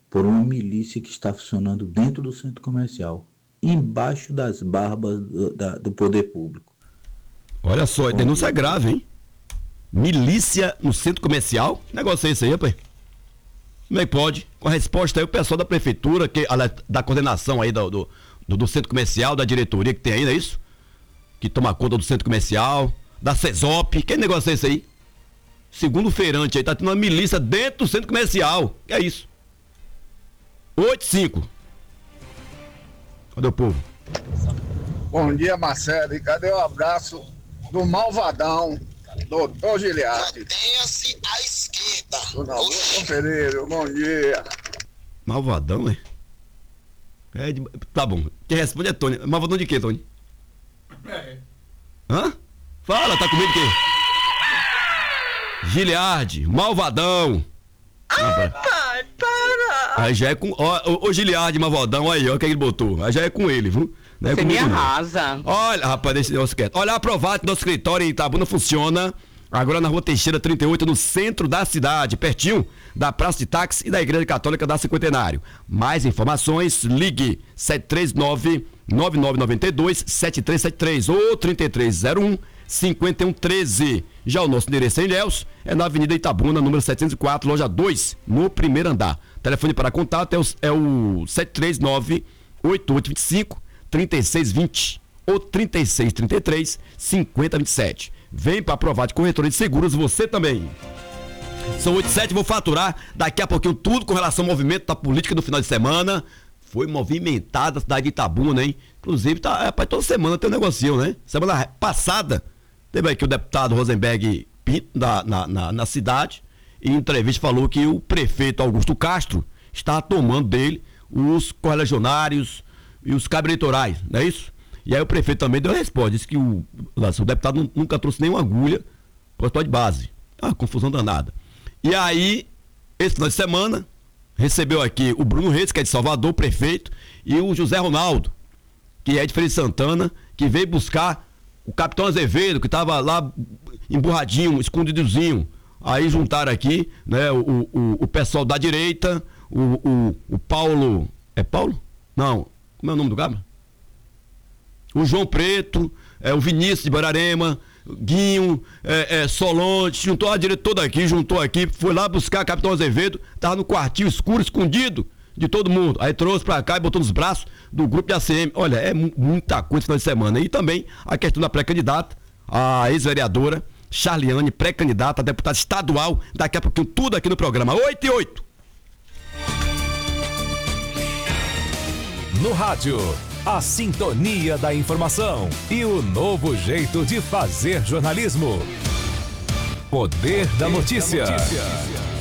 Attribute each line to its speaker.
Speaker 1: por uma milícia que está funcionando dentro do centro comercial, embaixo das barbas do poder público.
Speaker 2: Olha só, a denúncia é grave, hein? Milícia no centro comercial? Que negócio é esse aí, rapaz? Como é que pode? Com a resposta aí, o pessoal da prefeitura, da coordenação aí do centro comercial, da diretoria que tem aí, não é isso? Que toma conta do centro comercial, da CESOP. Que negócio é esse aí? Segundo o feirante aí, tá tendo uma milícia dentro do centro comercial. Que é isso? 8-5. Cadê o povo?
Speaker 3: Bom dia, Marcelo. E cadê o abraço do malvadão, doutor Giliardi?
Speaker 4: Mantenha-se à esquerda.
Speaker 3: Dona Lúcia Pereira, bom dia.
Speaker 2: Malvadão, é? Tá bom. Quem responde é Tony. Malvadão de quê, Tony? Hã? Fala, tá com medo de quê? Giliardi, malvadão.
Speaker 5: Ai, pai, para!
Speaker 2: Aí já é com. Ó, Giliardi, malvadão, aí, ó, o que ele botou. Aí já é com ele, viu? Não é
Speaker 5: Você me
Speaker 2: comigo, não.
Speaker 5: arrasa.
Speaker 2: Olha, rapaz, deixa Deus quieto. Olha, aprovado que nosso escritório em Itabuna funciona. Agora na Rua Teixeira 38, no centro da cidade, pertinho da Praça de Táxi e da Igreja Católica da Cinquentenário. Mais informações, ligue 739-9992-7373 ou 3301-5113. Já o nosso endereço em Ilhéus é na Avenida Itabuna, número 704, loja 2, no primeiro andar. Telefone para contato é o 739-8825-3620 ou 3633-5027. Vem para provar de corretora de seguros você também. São 8h07, vou faturar daqui a pouquinho tudo com relação ao movimento da política do final de semana. Foi movimentada a cidade de Itabuna, hein? Inclusive, rapaz, toda semana tem um negocinho, né? Semana passada, teve aqui o deputado Rosenberg Pinto na cidade, e em entrevista falou que o prefeito Augusto Castro está tomando dele os correligionários e os cabos eleitorais, não é isso? E aí o prefeito também deu a resposta, disse que o deputado nunca trouxe nenhuma agulha para o hospital de base. Ah, confusão danada. E aí, esse final de semana, recebeu aqui o Bruno Reis, que é de Salvador, prefeito, e o José Ronaldo, que é de Feira de Santana, que veio buscar o capitão Azevedo, que estava lá emburradinho, escondidozinho. Aí juntaram aqui, né, o pessoal da direita, o Paulo. É Paulo? Não. Como é o nome do cabra? O João Preto, o Vinícius de Bararema, Guinho, Solonte, juntou a direita toda aqui, foi lá buscar Capitão Azevedo, tava no quartinho escuro, escondido de todo mundo. Aí trouxe pra cá e botou nos braços do grupo de ACM. Olha, é muita coisa esse final de semana. E também a questão da pré-candidata, a ex-vereadora Charliane, pré-candidata a deputada estadual, daqui a pouquinho tudo aqui no programa. 8h08.
Speaker 6: No rádio, a sintonia da informação e o novo jeito de fazer jornalismo. Poder da notícia.